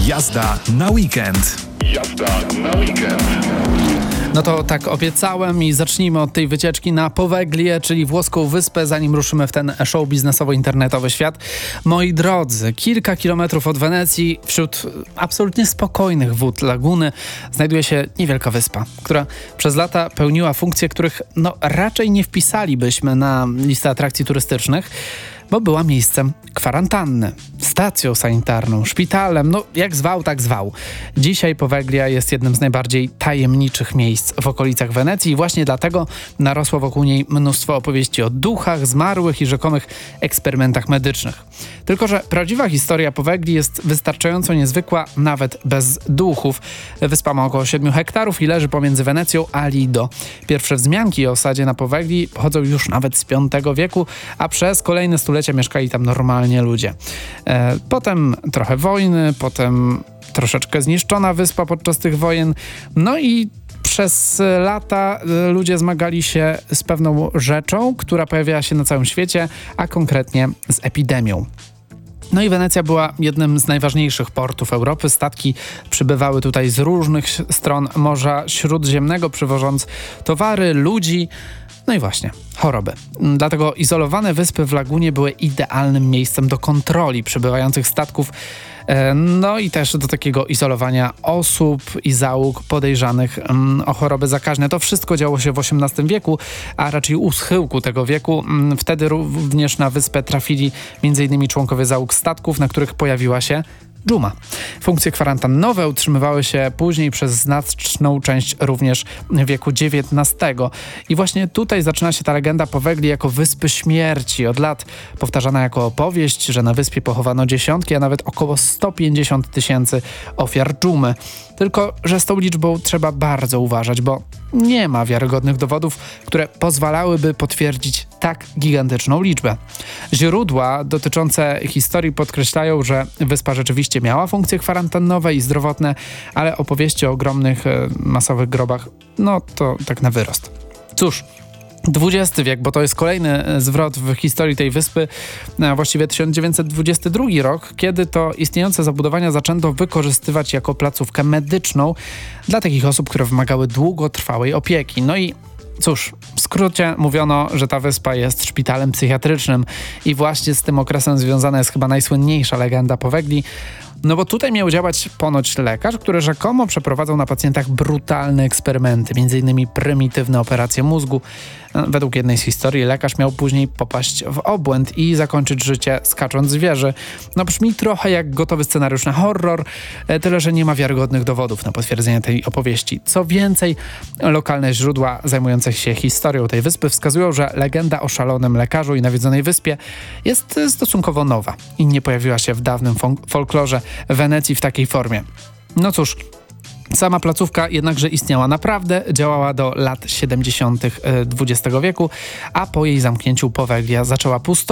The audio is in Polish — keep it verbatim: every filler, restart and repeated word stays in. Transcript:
Jazda na weekend. Jazda na weekend. No to tak obiecałem i zacznijmy od tej wycieczki na Poweglię, czyli włoską wyspę, zanim ruszymy w ten show biznesowo-internetowy świat. Moi drodzy, kilka kilometrów od Wenecji, wśród absolutnie spokojnych wód laguny, znajduje się niewielka wyspa, która przez lata pełniła funkcje, których no raczej nie wpisalibyśmy na listę atrakcji turystycznych, bo była miejscem kwarantanny, stacją sanitarną, szpitalem, no jak zwał, tak zwał. Dzisiaj Poveglia jest jednym z najbardziej tajemniczych miejsc w okolicach Wenecji i właśnie dlatego narosło wokół niej mnóstwo opowieści o duchach, zmarłych i rzekomych eksperymentach medycznych. Tylko że prawdziwa historia Povegli jest wystarczająco niezwykła nawet bez duchów. Wyspa ma około siedmiu hektarów i leży pomiędzy Wenecją a Lido. Pierwsze wzmianki o osadzie na Povegli pochodzą już nawet z piątego wieku, a przez kolejne stulecia mieszkali tam normalnie ludzie. E, potem trochę wojny, potem troszeczkę zniszczona wyspa podczas tych wojen, no i przez lata ludzie zmagali się z pewną rzeczą, która pojawiała się na całym świecie, a konkretnie z epidemią. No i Wenecja była jednym z najważniejszych portów Europy. Statki przybywały tutaj z różnych stron Morza Śródziemnego, przywożąc towary, ludzi, no i właśnie, choroby. Dlatego izolowane wyspy w lagunie były idealnym miejscem do kontroli przybywających statków, no i też do takiego izolowania osób i załóg podejrzanych o choroby zakaźne. To wszystko działo się w osiemnastym wieku, a raczej u schyłku tego wieku. Wtedy również na wyspę trafili między innymi członkowie załóg statków, na których pojawiła się dżuma. Funkcje kwarantannowe utrzymywały się później przez znaczną część również wieku dziewiętnastego. I właśnie tutaj zaczyna się ta legenda Povegli jako wyspy śmierci. Od lat powtarzana jako opowieść, że na wyspie pochowano dziesiątki, a nawet około sto pięćdziesiąt tysięcy ofiar dżumy. Tylko że z tą liczbą trzeba bardzo uważać, bo nie ma wiarygodnych dowodów, które pozwalałyby potwierdzić tak gigantyczną liczbę. Źródła dotyczące historii podkreślają, że wyspa rzeczywiście miała funkcje kwarantannowe i zdrowotne, ale opowieści o ogromnych, masowych grobach, no to tak na wyrost. Cóż, dwudziesty wiek, bo to jest kolejny zwrot w historii tej wyspy, a właściwie tysiąc dziewięćset dwudziesty drugi rok, kiedy to istniejące zabudowania zaczęto wykorzystywać jako placówkę medyczną dla takich osób, które wymagały długotrwałej opieki. No i cóż, w skrócie mówiono, że ta wyspa jest szpitalem psychiatrycznym i właśnie z tym okresem związana jest chyba najsłynniejsza legenda Povegli. No bo tutaj miał działać ponoć lekarz, który rzekomo przeprowadzał na pacjentach brutalne eksperymenty, między innymi prymitywne operacje mózgu. Według jednej z historii lekarz miał później popaść w obłęd i zakończyć życie skacząc z wieży. No brzmi trochę jak gotowy scenariusz na horror, tyle że nie ma wiarygodnych dowodów na potwierdzenie tej opowieści. Co więcej, lokalne źródła zajmujące się historią tej wyspy wskazują, że legenda o szalonym lekarzu i nawiedzonej wyspie jest stosunkowo nowa i nie pojawiła się w dawnym folklorze Wenecji w takiej formie. No cóż, sama placówka jednakże istniała naprawdę, działała do lat siedemdziesiątych dwudziestego wieku, a po jej zamknięciu Poveglia zaczęła pustoszeć.